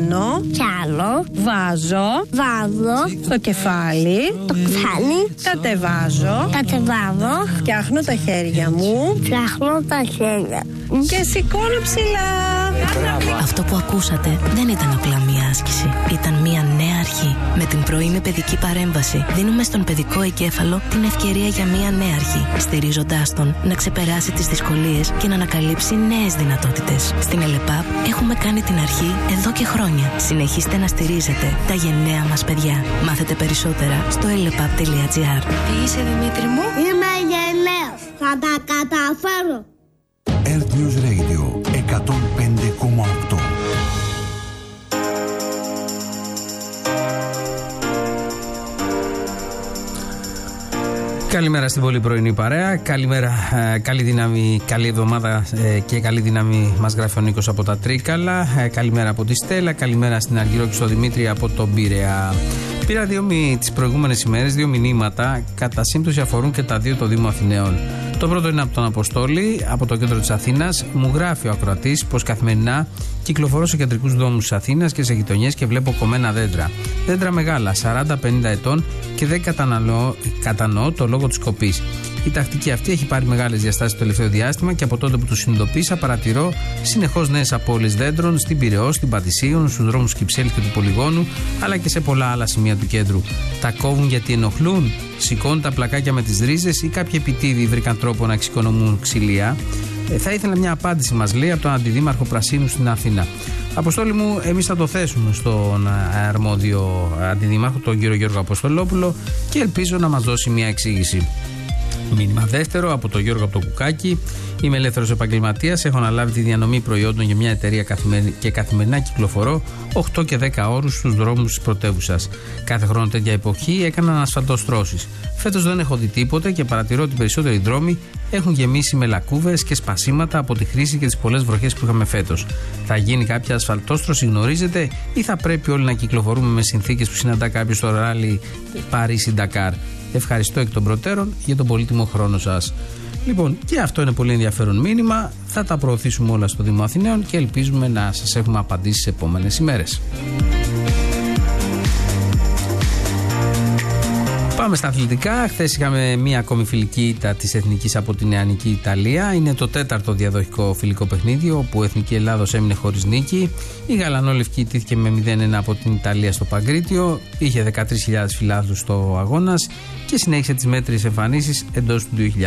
Πιάνω. Βάζω. Στο κεφάλι. Κατεβάζω. Φτιάχνω τα χέρια μου. Και σηκώνω ψηλά. Αυτό που ακούσατε δεν ήταν απλά μία άσκηση. Ήταν μία νέα αρχή. Με την πρωινή παιδική παρέμβαση δίνουμε στον παιδικό εγκέφαλο την ευκαιρία για μία νέα αρχή, στηρίζοντάς τον να ξεπεράσει τις δυσκολίες και να ανακαλύψει νέες δυνατότητες. Στην ΕΛΕΠΑΠ έχουμε κάνει την αρχή εδώ και χρόνια. Συνεχίστε να στηρίζετε τα γενναία μας παιδιά. Μάθετε περισσότερα στο elepap.gr. Τι είσαι, Δημήτρη μου? Είμαι γενναίος. Θα τα καταφέρω. Earth News Radio 105,8. Καλημέρα στην πολύ πρωινή παρέα. Καλημέρα, καλή δύναμη, καλή εβδομάδα και καλή δύναμη μας γράφει ο Νίκος από τα Τρίκαλα. Καλημέρα από τη Στέλλα, καλημέρα στην Αργυρό και στο Δημήτρη από τον Πειραιά. Πήρα τις προηγούμενες ημέρες δύο μηνύματα, κατά σύμπτωση αφορούν και τα δύο το Δήμο Αθηναίων. Το πρώτο είναι από τον Αποστόλη, από το κέντρο της Αθήνας. Μου γράφει ο ακροατής πως καθημερινά κυκλοφορώ σε κεντρικούς δρόμους της Αθήνας και σε γειτονιές και βλέπω κομμένα δέντρα. Δέντρα μεγάλα, 40-50 ετών, και δεν κατανοώ το λόγο της κοπής. Η τακτική αυτή έχει πάρει μεγάλες διαστάσεις το τελευταίο διάστημα και από τότε που τους συνειδητοποίησα παρατηρώ συνεχώς νέες απώλειες δέντρων στην Πειραιώ, στην Πατησίων, στους δρόμους Κυψέλης και του Πολυγώνου, αλλά και σε πολλά άλλα σημεία του κέντρου. Τα κόβουν γιατί ενοχλούν, σηκώνουν τα πλακάκια με τις ρίζες ή κάποιοι επιτίδιοι βρήκαν τρόπο να εξοικονομούν ξυλία? Θα ήθελα μια απάντηση, μας λέει, από τον Αντιδήμαρχο Πρασίνου στην Αθήνα. Αποστόλη μου, εμείς θα το θέσουμε στον αρμόδιο Αντιδήμαρχο, τον κύριο Γιώργο Αποστολόπουλο, και ελπίζω να μας δώσει μια εξήγηση. Μήνυμα δεύτερο από τον Γιώργο από το Κουκάκι. Είμαι ελεύθερος επαγγελματίας. Έχω αναλάβει τη διανομή προϊόντων για μια εταιρεία και καθημερινά κυκλοφορώ 8 και 10 ώρους στους δρόμους της πρωτεύουσας. Κάθε χρόνο τέτοια εποχή έκαναν ασφαλτοστρώσεις. Φέτος δεν έχω δει τίποτε και παρατηρώ ότι περισσότεροι δρόμοι έχουν γεμίσει με λακκούβες και σπασίματα από τη χρήση και τις πολλές βροχές που είχαμε φέτος. Θα γίνει κάποια ασφαλτόστρωση, γνωρίζετε, ή θα πρέπει όλοι να κυκλοφορούμε με συνθήκες που συναντά κάποιος στο ράλι Παρίσι-Ντακάρ? Ευχαριστώ εκ των προτέρων για τον πολύτιμο χρόνο σας. Λοιπόν, και αυτό είναι πολύ ενδιαφέρον μήνυμα. Θα τα προωθήσουμε όλα στο Δήμο Αθηναίων και ελπίζουμε να σας έχουμε απαντήσει σε επόμενες ημέρες. Πάμε στα αθλητικά. Χθες είχαμε μία ακόμη φιλική ήττα της Εθνικής από την Νεανική Ιταλία. Είναι το τέταρτο διαδοχικό φιλικό παιχνίδι, όπου η Εθνική Ελλάδος έμεινε χωρίς νίκη. Η Γαλανόλευκη ιτήθηκε με 0-1 από την Ιταλία στο Παγκρίτιο. Είχε 13.000 φιλάθλους στο αγώνας και συνέχισε τις μέτριες εμφανίσεις εντός του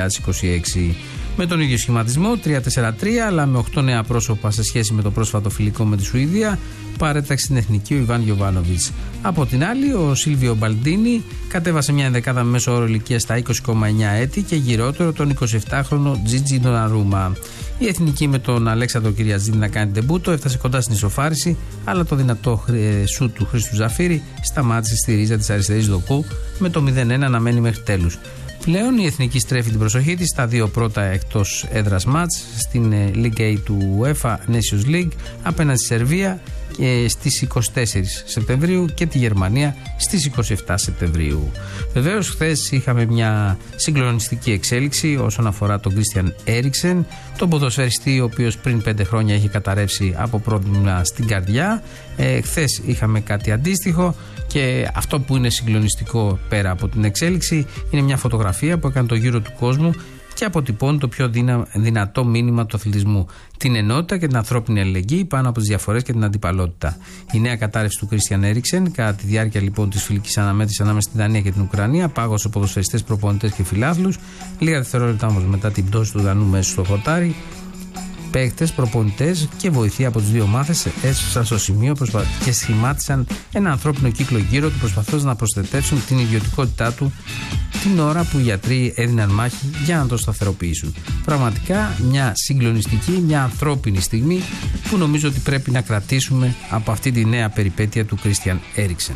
2026. Με τον ίδιο σχηματισμό, 3-4-3, αλλά με 8 νέα πρόσωπα σε σχέση με το πρόσφατο φιλικό με τη Σουηδία, παρέταξε την εθνική ο Ιβάν Γιοβάνοβιτς. Από την άλλη, ο Σίλβιο Μπαλντίνι κατέβασε μια ενδεκάδα με μέσο όρο ηλικία στα 20,9 έτη και γυρότερο τον 27χρονο Τζίτζι Ντοναρούμα. Η εθνική με τον Αλέξανδρο Κυριαζίδη να κάνει τεμπούτο έφτασε κοντά στην ισοφάριση, αλλά το δυνατό σουτ του Χρήστου Ζαφύρη σταμάτησε στη ρίζα της αριστερής δοκού, με το 0-1 να μένει μέχρι τέλους. Πλέον η εθνική στρέφει την προσοχή της στα δύο πρώτα εκτός έδρας μάτς στην League A του UEFA Nations League απέναντι στη Σερβία στις 24 Σεπτεμβρίου και τη Γερμανία στις 27 Σεπτεμβρίου. Βεβαίως, χθες είχαμε μια συγκλονιστική εξέλιξη όσον αφορά τον Κρίστιαν Έριξεν, τον ποδοσφαιριστή ο οποίος πριν 5 χρόνια είχε καταρρεύσει από πρόβλημα στην καρδιά. Χθες είχαμε κάτι αντίστοιχο, και αυτό που είναι συγκλονιστικό πέρα από την εξέλιξη είναι μια φωτογραφία που έκανε το γύρο του κόσμου και αποτυπώνει το πιο δυνατό μήνυμα του αθλητισμού. Την ενότητα και την ανθρώπινη αλληλεγγύη πάνω από τις διαφορές και την αντιπαλότητα. Η νέα κατάρρευση του Κρίστιαν Έριξεν, κατά τη διάρκεια λοιπόν της φιλικής αναμέτρησης ανάμεσα στη Δανία και την Ουκρανία, πάγωσε ποδοσφαιριστές, προπονητές και φιλάθλους. Λίγα δευτερόλεπτα όμως μετά την πτώση του Δανού μέσα στο χορτάρι, παίκτες, προπονητές και βοηθοί από τις δύο ομάδες έσωσαν στο σημείο και σχημάτισαν ένα ανθρώπινο κύκλο γύρω του, προσπαθώντας να προστατεύσουν την ιδιωτικότητά του την ώρα που οι γιατροί έδιναν μάχη για να το σταθεροποιήσουν. Πραγματικά μια συγκλονιστική, μια ανθρώπινη στιγμή που νομίζω ότι πρέπει να κρατήσουμε από αυτή τη νέα περιπέτεια του Κρίστιαν Έριξεν.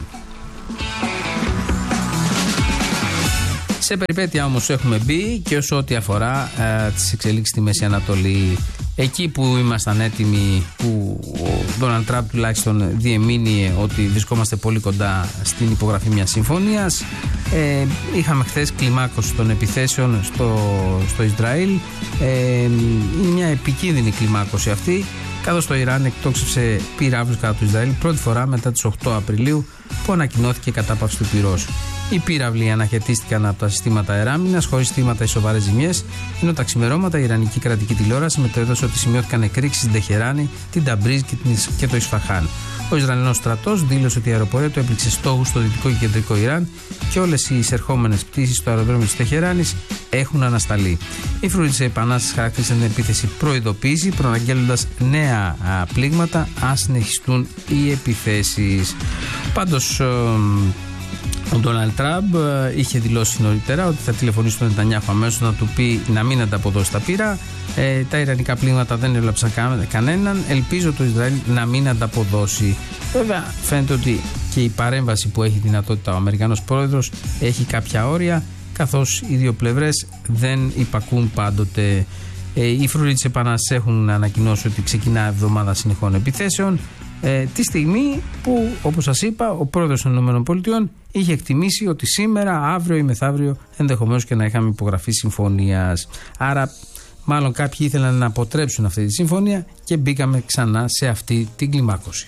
Σε περιπέτεια όμως έχουμε μπει και όσο ό,τι αφορά τις εξελίξεις στη Μέση Ανατολή. Εκεί που ήμασταν έτοιμοι, που ο Ντόναλντ Τραμπ τουλάχιστον διεμήνυε ότι βρισκόμαστε πολύ κοντά στην υπογραφή μιας συμφωνίας, είχαμε χθες κλιμάκωση των επιθέσεων στο Ισραήλ. Είναι μια επικίνδυνη κλιμάκωση αυτή, καθώς το Ιράν εκτόξευσε πυράβλους κατά του Ισραήλ πρώτη φορά μετά τις 8 Απριλίου που ανακοινώθηκε η κατάπαυση του πυρός. Οι πύραυλοι αναχαιτίστηκαν από τα συστήματα αεράμινας χωρίς θύματα ή σοβαρές ζημιές, ενώ τα ξημερώματα η Ιρανική κρατική τηλεόραση μετέδωσε ότι σημειώθηκαν εκρήξεις στην Τεχεράνη, την Ταμπρίζ και το Ισφαχάν. Ο Ισραηλινός στρατός δήλωσε ότι η αεροπορία του έπληξε στόχους στο δυτικό και κεντρικό Ιράν και όλες οι εισερχόμενες πτήσεις στο αεροδρόμιο της Τεχεράνης έχουν ανασταλεί. Η Φρουρή της Επανάστασης χαρακτήρισε την επίθεση προειδοποίηση, προαναγγέλλοντας νέα πλήγματα αν συνεχιστούν οι επιθέσεις. Πάντως, ο Ντόναλντ Τραμπ είχε δηλώσει νωρίτερα ότι θα τηλεφωνήσει στον Νετανιάχου αμέσως να του πει να μην ανταποδώσει τα πύρα. Τα ιρανικά πλήγματα δεν έλαψαν κανέναν. Ελπίζω το Ισραήλ να μην ανταποδώσει. Βέβαια, φαίνεται ότι και η παρέμβαση που έχει δυνατότητα ο Αμερικανός πρόεδρος έχει κάποια όρια, καθώς οι δύο πλευρές δεν υπακούν πάντοτε. Οι Φρουροί της Επανάστασης έχουν ανακοινώσει ότι ξεκινά εβδομάδα συνεχών επιθέσεων. Τη στιγμή που, όπως σας είπα, ο πρόεδρος των ΗΠΑ είχε εκτιμήσει ότι σήμερα, αύριο ή μεθαύριο ενδεχομένως και να είχαμε υπογραφή συμφωνίας. Άρα, μάλλον κάποιοι ήθελαν να αποτρέψουν αυτή τη συμφωνία και μπήκαμε ξανά σε αυτή την κλιμάκωση.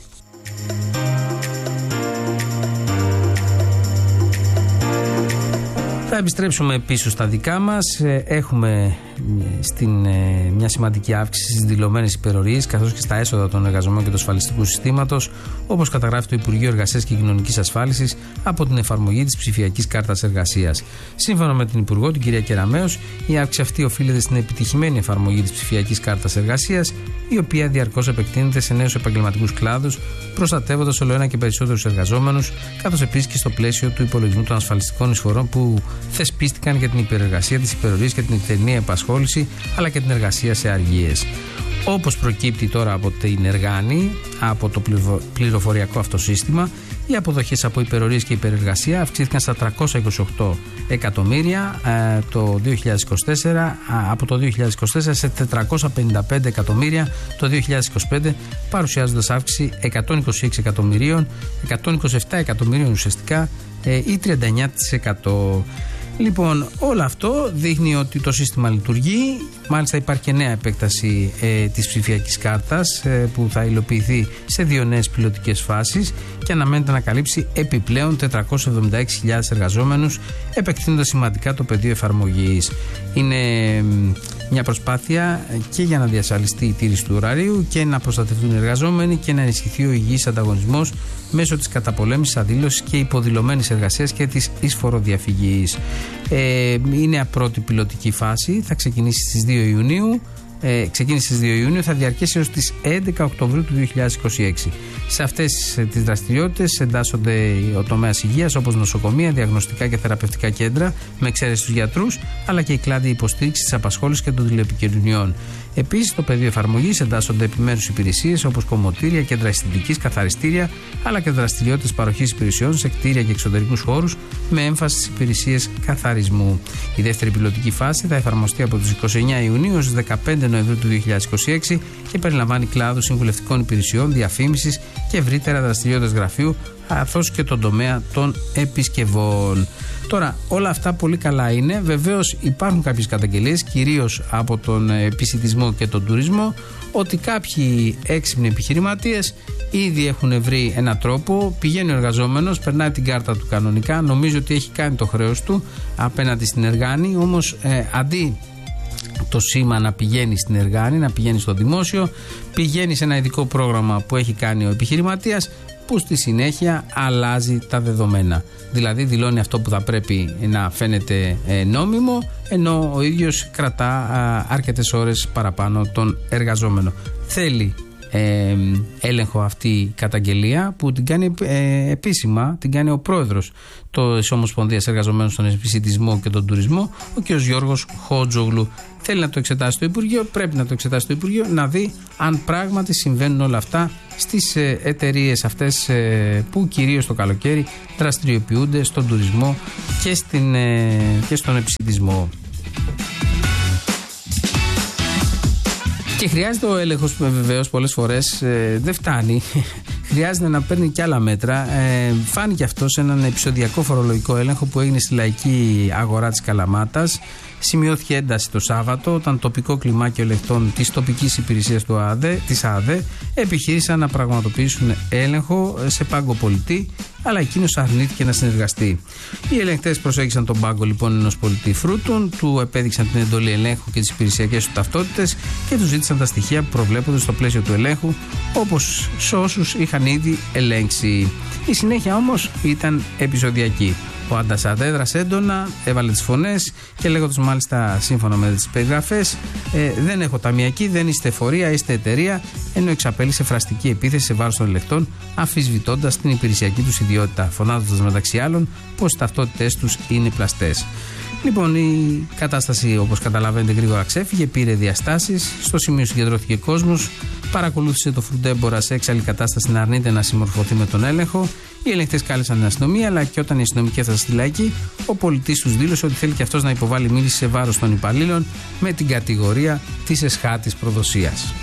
Θα επιστρέψουμε πίσω στα δικά μας. Έχουμε μια σημαντική αύξηση στις δηλωμένες υπερορίες καθώς και στα έσοδα των εργαζομένων και του ασφαλιστικού συστήματος, όπως καταγράφει το Υπουργείο Εργασίας και Κοινωνικής Ασφάλισης από την εφαρμογή της ψηφιακής κάρτας εργασίας. Σύμφωνα με την Υπουργό, την κυρία Κεραμέως, η αύξηση αυτή οφείλεται στην επιτυχημένη εφαρμογή της ψηφιακής κάρτας εργασίας, η οποία διαρκώς επεκτείνεται σε νέους επαγγελματικούς κλάδους, προστατεύοντας ολοένα και περισσότερους εργαζόμενους, καθώς επίσης και στο πλαίσιο του υπολογισμού των ασφαλιστικών εισφορών που θεσπίστηκαν για την υπερεργασία, τις υπερορίες και την νυχτερινή επασχόληση, αλλά και την εργασία σε αργίες. Όπως προκύπτει τώρα από την Εργάνη, από το πληροφοριακό αυτό σύστημα, οι αποδοχές από υπερορίες και υπερεργασία αυξήθηκαν στα 328 εκατομμύρια το 2024, από το 2024 σε 455 εκατομμύρια το 2025, παρουσιάζοντας αύξηση 126 εκατομμυρίων, 127 εκατομμυρίων ουσιαστικά ή 39%. Λοιπόν, όλο αυτό δείχνει ότι το σύστημα λειτουργεί. Μάλιστα υπάρχει και νέα επέκταση της ψηφιακής κάρτας που θα υλοποιηθεί σε 2 νέες πιλωτικές φάσεις και αναμένεται να καλύψει επιπλέον 476.000 εργαζόμενους, επεκτείνοντας σημαντικά το πεδίο εφαρμογής. Είναι μια προσπάθεια και για να διασφαλιστεί η τήρηση του ωραρίου και να προστατευτούν οι εργαζόμενοι και να ενισχυθεί ο υγιής ανταγωνισμός μέσω της καταπολέμησης αδήλωσης και υποδηλωμένης εργασίας και της εισφοροδιαφυγής. Η νέα πρώτη πιλωτική φάση θα ξεκινήσει στις 2 Ιουνίου. Ξεκίνησε στις 2 Ιουνίου, θα διαρκέσει έως τις 11 Οκτωβρίου του 2026. Σε αυτές τις δραστηριότητες εντάσσονται ο τομέας υγείας, όπως νοσοκομεία, διαγνωστικά και θεραπευτικά κέντρα, με εξαίρεση τους γιατρούς, αλλά και οι κλάδοι υποστήριξης της απασχόλησης και των τηλεπικοινωνιών. Επίσης, στο πεδίο εφαρμογής εντάσσονται επιμέρους υπηρεσίες όπως κομμωτήρια, κέντρα αισθητικής, καθαριστήρια, αλλά και δραστηριότητες παροχής υπηρεσιών σε κτίρια και εξωτερικούς χώρους, με έμφαση στις υπηρεσίες καθαρισμού. Η δεύτερη πιλωτική φάση θα εφαρμοστεί από τις 29 Ιουνίου έως τις 15 Νοεμβρίου του 2026 και περιλαμβάνει κλάδους συμβουλευτικών υπηρεσιών, διαφήμισης και ευρύτερα δραστηριότητες γραφείου, καθώς και τον τομέα των επισκευών. Τώρα, όλα αυτά πολύ καλά είναι. Βεβαίως υπάρχουν κάποιες καταγγελίες, κυρίως από τον επισιτισμό και τον τουρισμό, ότι κάποιοι έξυπνοι επιχειρηματίες ήδη έχουν βρει έναν τρόπο. Πηγαίνει ο εργαζόμενος, περνάει την κάρτα του κανονικά, νομίζει ότι έχει κάνει το χρέος του απέναντι στην Εργάνη, όμως αντί το σήμα να πηγαίνει στην Εργάνη, να πηγαίνει στο δημόσιο, πηγαίνει σε ένα ειδικό πρόγραμμα που έχει κάνει ο επιχειρηματίας, που στη συνέχεια αλλάζει τα δεδομένα. Δηλαδή δηλώνει αυτό που θα πρέπει να φαίνεται νόμιμο, ενώ ο ίδιος κρατά αρκετές ώρες παραπάνω τον εργαζόμενο. Θέλει έλεγχο αυτή η καταγγελία που την κάνει επίσημα, την κάνει ο πρόεδρος της Ομοσπονδίας Εργαζομένων στον Επισιτισμό και τον Τουρισμό, ο κ. Γιώργος Χότζογλου. Θέλει να το εξετάσει το Υπουργείο, πρέπει να το εξετάσει το Υπουργείο, να δει αν πράγματι συμβαίνουν όλα αυτά στις εταιρείες αυτές που κυρίως το καλοκαίρι δραστηριοποιούνται στον τουρισμό και στον επισιτισμό. Και χρειάζεται ο έλεγχος, βεβαίως, πολλές φορές δεν φτάνει. Χρειάζεται να παίρνει και άλλα μέτρα. Φάνηκε αυτό σε έναν επεισοδιακό φορολογικό έλεγχο που έγινε στη λαϊκή αγορά της Καλαμάτας. Σημειώθηκε ένταση το Σάββατο όταν τοπικό κλιμάκιο ελεγχτών της τοπικής υπηρεσίας της ΑΔΕ επιχείρησαν να πραγματοποιήσουν έλεγχο σε πάγκο πολιτή, αλλά εκείνος αρνήθηκε να συνεργαστεί. Οι ελεγκτές προσέγγισαν τον πάγκο λοιπόν ενός πολιτή Φρούτων, του επέδειξαν την εντολή ελέγχου και τις υπηρεσιακές του ταυτότητες και του ζήτησαν τα στοιχεία που προβλέπονται στο πλαίσιο του ελέγχου, όπως σε όσους είχαν ήδη ελέγξει. Η συνέχεια όμως ήταν επεισοδιακή. Ο Άντας αντέδρασε έντονα, έβαλε τις φωνές και λέγοντας μάλιστα σύμφωνα με τις περιγραφές, δεν έχω ταμιακή, δεν είστε εφορία, είστε εταιρεία, ενώ εξαπέλυσε φραστική επίθεση σε βάρος των ελεγκτών, αμφισβητώντας την υπηρεσιακή τους ιδιότητα, φωνάζοντας μεταξύ άλλων πως οι ταυτότητες τους είναι πλαστές. Λοιπόν, η κατάσταση, όπως καταλαβαίνετε, γρήγορα ξέφυγε, πήρε διαστάσεις. Στο σημείο συγκεντρώθηκε κόσμος, παρακολούθησε το φρουντέμπορα σε έξαλλη κατάσταση να αρνείται να συμμορφωθεί με τον έλεγχο. Οι ελεγκτές κάλεσαν την αστυνομία, αλλά και όταν η αστυνομική έφτασε στη Λαϊκή, ο πολιτής τους δήλωσε ότι θέλει και αυτός να υποβάλει μήνυση σε βάρος των υπαλλήλων με την κατηγορία της εσχάτης προδοσίας.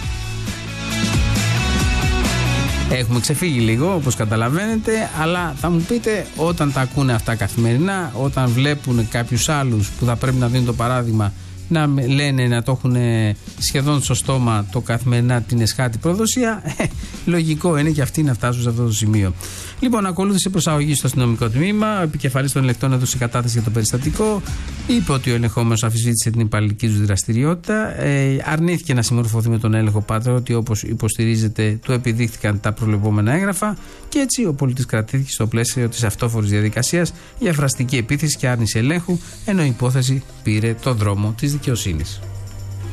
Έχουμε ξεφύγει λίγο, όπως καταλαβαίνετε, αλλά θα μου πείτε, όταν τα ακούνε αυτά καθημερινά, όταν βλέπουν κάποιους άλλους που θα πρέπει να δίνουν το παράδειγμα να λένε, να το έχουν σχεδόν στο στόμα το καθημερινά την εσχάτη προδοσία, λογικό είναι και αυτοί να φτάσουν σε αυτό το σημείο. Λοιπόν, ακολούθησε προσαγωγή στο αστυνομικό τμήμα. Ο επικεφαλής των ελεγκτών έδωσε κατάθεση για το περιστατικό. Είπε ότι ο ελεγχόμενος αμφισβήτησε την υπαλληλική του δραστηριότητα. Αρνήθηκε να συμμορφωθεί με τον έλεγχο, ότι όπως υποστηρίζεται του επιδείχθηκαν τα προβλεπόμενα έγγραφα. Και έτσι ο πολίτης κρατήθηκε στο πλαίσιο της αυτόφορης διαδικασίας για φραστική επίθεση και άρνηση ελέγχου, ενώ η υπόθεση πήρε το δρόμο της δικαιοσύνης.